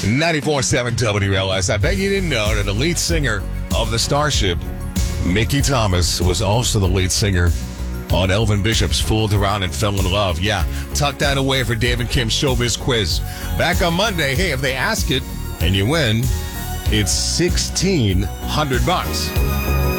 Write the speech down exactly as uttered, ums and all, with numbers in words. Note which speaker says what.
Speaker 1: ninety-four point seven W L S. I bet you didn't know that the lead singer of the Starship, Mickey Thomas, was also the lead singer on Elvin Bishop's Fooled Around and Fell in Love. Yeah, tuck that away for Dave and Kim's Showbiz Quiz. Back on Monday, hey, if they ask it and you win, it's sixteen hundred bucks.